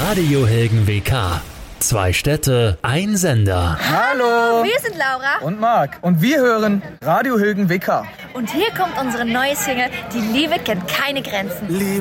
Radio Hilgen WK. 2 Städte, ein Sender. Hallo! Wir sind Laura Und Marc. Und wir hören Radio Hilgen WK. und hier kommt unsere neue Single Die Liebe kennt keine Grenzen. Liebe